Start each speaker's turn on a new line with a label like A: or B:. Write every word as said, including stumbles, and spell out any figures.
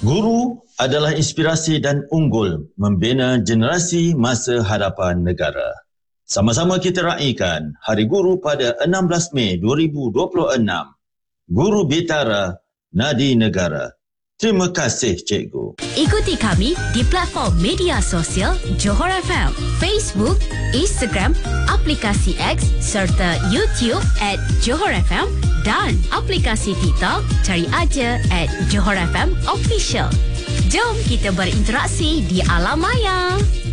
A: Guru adalah inspirasi dan unggul membina generasi masa hadapan negara. Sama-sama kita raikan Hari Guru pada enam belas Mei dua ribu dua puluh enam. Guru Bitara, Nadi Negara. Terima kasih, Cikgu.
B: Ikuti kami di platform media sosial Johor F M, Facebook, Instagram, aplikasi X serta YouTube at Johor F M dan aplikasi TikTok cari aja at Johor F M Official. Jom kita berinteraksi di alam maya.